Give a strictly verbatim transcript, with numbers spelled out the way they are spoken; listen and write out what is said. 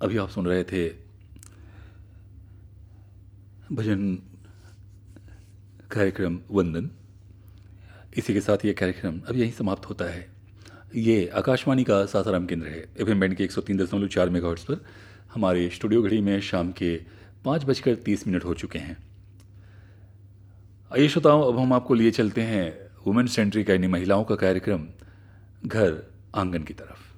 अभी आप सुन रहे थे भजन कार्यक्रम वंदन। इसी के साथ ये कार्यक्रम अब यहीं समाप्त होता है। ये आकाशवाणी का सासाराम केंद्र है। एफएम बैंड के एक सौ तीन दशमलव चार मेगाहर्ट्ज़ पर हमारे स्टूडियो घड़ी में शाम के पाँच बजकर तीस मिनट हो चुके हैं। आइए श्रोताओं, अब हम आपको लिए चलते हैं वुमेन सेंट्री का, यानी महिलाओं का कार्यक्रम घर आंगन की तरफ।